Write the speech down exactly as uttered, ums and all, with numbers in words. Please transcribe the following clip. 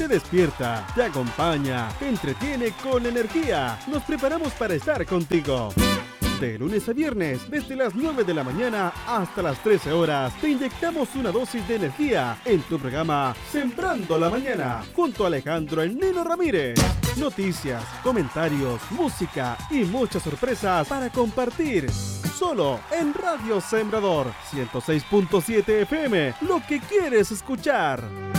te despierta, te acompaña, te entretiene con energía. Nos preparamos para estar contigo. De lunes a viernes, desde las nueve de la mañana hasta las trece horas, te inyectamos una dosis de energía en tu programa Sembrando la Mañana, junto a Alejandro El Nino Ramírez. Noticias, comentarios, música y muchas sorpresas para compartir. Solo en Radio Sembrador ciento seis punto siete F M, lo que quieres escuchar.